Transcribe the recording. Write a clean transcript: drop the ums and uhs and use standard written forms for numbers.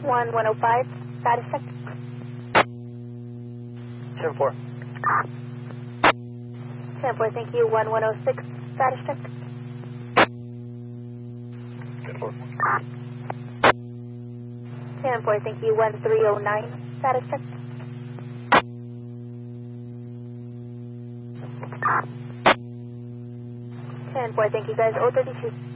1105, status check. 10-4. 10-4, thank you. 1106, status check. 10-4. 10-4, thank you. 1309, status check. 10-4, thank you guys. 032.